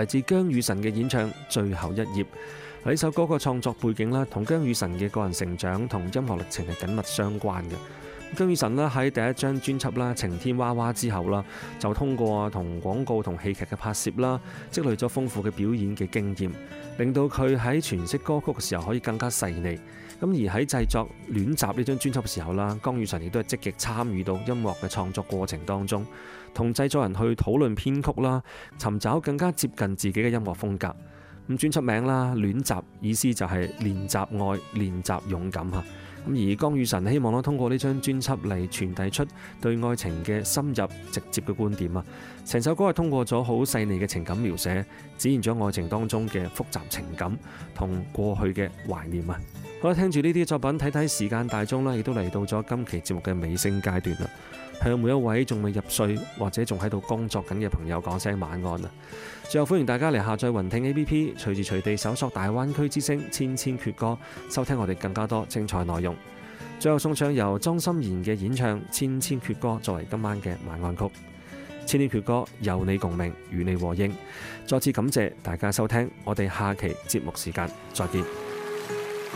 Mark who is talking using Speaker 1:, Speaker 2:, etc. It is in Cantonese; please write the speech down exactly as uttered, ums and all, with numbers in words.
Speaker 1: 嚟自姜宇晨嘅演唱《最後一頁》。呢首歌個創作背景啦，同姜宇晨嘅個人成長同音樂歷程係緊密相關嘅。姜宇晨啦喺第一張專輯啦《晴天娃娃》之後啦，就通過同廣告同戲劇嘅拍攝啦，積累咗豐富嘅表演嘅經驗，令到佢喺詮釋歌曲嘅時候可以更加細膩。咁而喺製作《戀集》呢張專輯嘅時候啦，姜宇晨亦都係積極參與到音樂嘅創作過程當中，同製作人去討論編曲啦，尋找更加接近自己嘅音樂風格。咁專輯名啦《戀集》意思就係練習愛、練習勇敢嚇。咁而姜宇晨希望咧通過呢張專輯嚟傳遞出對愛情嘅深入直接嘅觀點啊！成首歌係通過咗好細膩嘅情感描寫，展現咗愛情當中嘅複雜情感同過去嘅懷念啊！好啦，聽住呢啲作品，睇睇時間大鐘啦，亦都嚟到咗今期節目嘅尾聲階段啦。向每一位仲未入睡或者仲喺度工作緊嘅朋友講聲晚安啊！最後歡迎大家嚟下載雲聽 A P P， 隨時隨地搜索大灣區之聲千千闕歌，收聽我哋更加多精彩內容。最後送上由莊心妍嘅演唱《千千闕歌》作為今晚嘅晚安曲。千千闕歌有你共鳴，與你和應。再次感謝大家收聽，我哋下期節目時間再見。